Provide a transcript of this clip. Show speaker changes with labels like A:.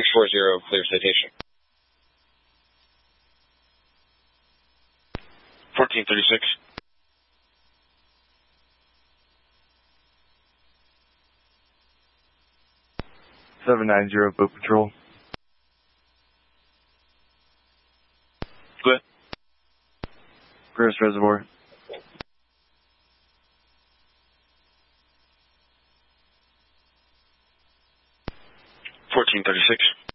A: 640, clear citation. 1436.
B: 790, boat patrol.
A: Go ahead.
B: Gross Reservoir.
A: 1436.